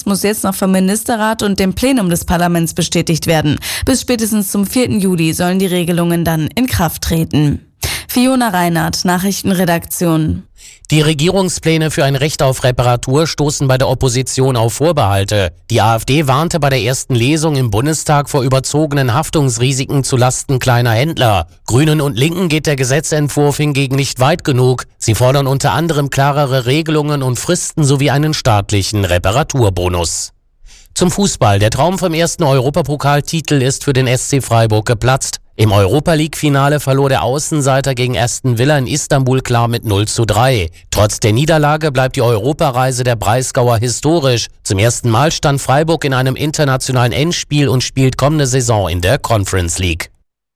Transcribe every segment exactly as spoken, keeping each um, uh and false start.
muss jetzt noch vom Ministerrat und dem Plenum des Parlaments bestätigt werden. Bis spätestens zum vierten Juli sollen die Regelungen dann in Kraft treten. Fiona Reinhardt, Nachrichtenredaktion. Die Regierungspläne für ein Recht auf Reparatur stoßen bei der Opposition auf Vorbehalte. Die AfD warnte bei der ersten Lesung im Bundestag vor überzogenen Haftungsrisiken zulasten kleiner Händler. Grünen und Linken geht der Gesetzentwurf hingegen nicht weit genug. Sie fordern unter anderem klarere Regelungen und Fristen sowie einen staatlichen Reparaturbonus. Zum Fußball. Der Traum vom ersten Europapokaltitel ist für den S C Freiburg geplatzt. Im Europa-League-Finale verlor der Außenseiter gegen Aston Villa in Istanbul klar mit null zu drei. Trotz der Niederlage bleibt die Europareise der Breisgauer historisch. Zum ersten Mal stand Freiburg in einem internationalen Endspiel und spielt kommende Saison in der Conference League.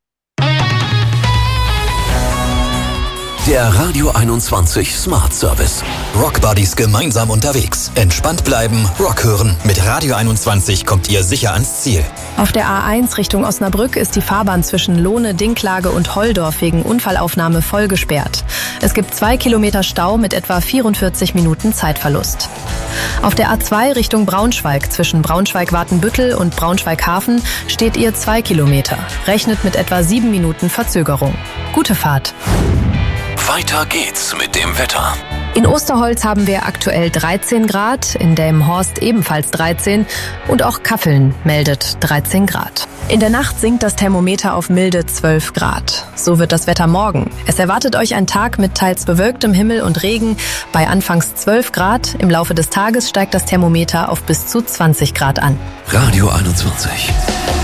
Der Radio einundzwanzig Smart Service. Rock Buddies gemeinsam unterwegs. Entspannt bleiben, Rock hören. Mit Radio einundzwanzig kommt ihr sicher ans Ziel. Auf der A eins Richtung Osnabrück ist die Fahrbahn zwischen Lohne, Dinklage und Holldorf wegen Unfallaufnahme voll gesperrt. Es gibt zwei Kilometer Stau mit etwa vierundvierzig Minuten Zeitverlust. Auf der A zwei Richtung Braunschweig zwischen Braunschweig-Watenbüttel und Braunschweig-Hafen steht ihr zwei Kilometer. Rechnet mit etwa sieben Minuten Verzögerung. Gute Fahrt. Weiter geht's mit dem Wetter. In Osterholz haben wir aktuell dreizehn Grad, in Delmenhorst ebenfalls dreizehn und auch Kaffeln meldet dreizehn Grad. In der Nacht sinkt das Thermometer auf milde zwölf Grad. So wird das Wetter morgen. Es erwartet euch ein Tag mit teils bewölktem Himmel und Regen bei anfangs zwölf Grad. Im Laufe des Tages steigt das Thermometer auf bis zu zwanzig Grad an. Radio einundzwanzig.